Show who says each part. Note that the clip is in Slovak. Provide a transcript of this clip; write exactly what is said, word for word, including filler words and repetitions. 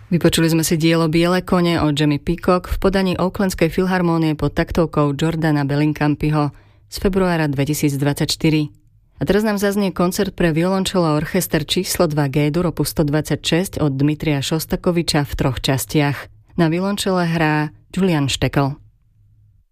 Speaker 1: Vypočuli sme si dielo Biele kone od Jamie Peacock v podaní Oaklandskej filharmónie pod taktovkou Jordana Bellingcampiho z februára dvetisícdvadsaťštyri. A teraz nám zaznie koncert pre violončelo a orchester číslo dva G-dur opus stodvadsaťšesť od Dmitrija Šostakoviča v troch častiach. Na violončele hrá Julian Štekl.